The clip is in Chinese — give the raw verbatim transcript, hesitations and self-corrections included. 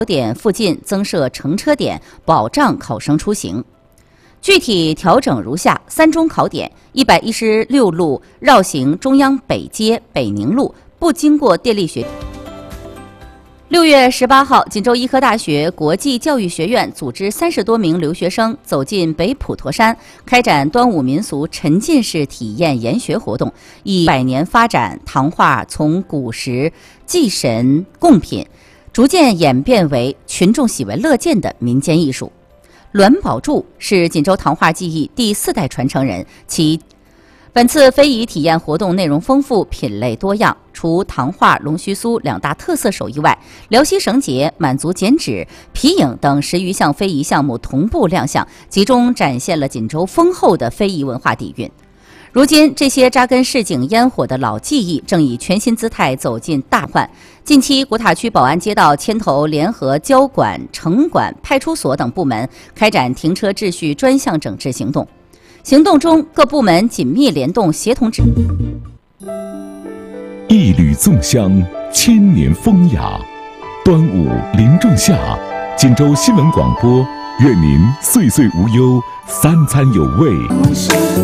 点附近增设乘车点，保障考生出行。具体调整如下：三中考点一百一十六路绕行中央北街、北宁路，不经过电力学。六月十八号，锦州医科大学国际教育学院组织三十多名留学生走进北普陀山，开展端午民俗沉浸式体验研学活动，以百年发展唐画从古时祭神贡品，逐渐演变为群众喜闻乐见的民间艺术。栾宝柱是锦州唐画技艺第四代传承人，其本次非遗体验活动内容丰富，品类多样。除唐画、龙须酥两大特色手艺外，辽西绳结、满族剪纸、皮影等十余项非遗项目同步亮相，集中展现了锦州丰厚的非遗文化底蕴。如今，这些扎根市井烟火的老技艺正以全新姿态走进大换。近期，古塔区宝安街道牵头联合交管、城管、派出所等部门开展停车秩序专项整治行动。行动中，各部门紧密联动协同执。 一缕粽香，千年风雅。端午临仲夏，锦州新闻广播愿您岁岁无忧，三餐有味。